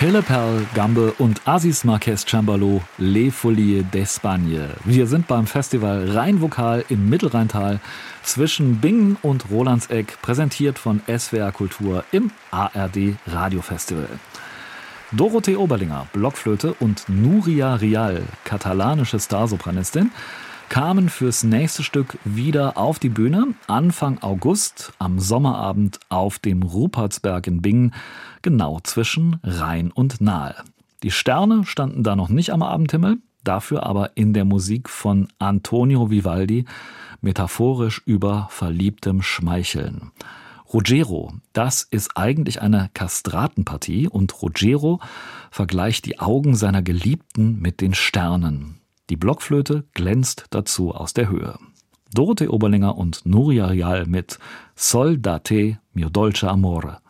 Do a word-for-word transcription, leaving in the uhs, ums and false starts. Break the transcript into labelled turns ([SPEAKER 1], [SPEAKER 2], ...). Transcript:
[SPEAKER 1] Hilleperl, Gambe und Aziz Marquez Cembalo, Les Folies d'Espagne. Wir sind beim Festival Rheinvokal im Mittelrheintal zwischen Bingen und Rolandseck, präsentiert von S W R Kultur im A R D Radiofestival. Dorothee Oberlinger, Blockflöte, und Núria Rial, katalanische Starsopranistin, kamen fürs nächste Stück wieder auf die Bühne, Anfang August, am Sommerabend auf dem Rupertsberg in Bingen, genau zwischen Rhein und Nahe. Die Sterne standen da noch nicht am Abendhimmel, dafür aber in der Musik von Antonio Vivaldi, metaphorisch über verliebtem Schmeicheln. Ruggiero, das ist eigentlich eine Kastratenpartie, und Ruggiero vergleicht die Augen seiner Geliebten mit den Sternen. Die Blockflöte glänzt dazu aus der Höhe. Dorothee Oberlinger und Núria Rial mit Sol da te, mio dolce amore.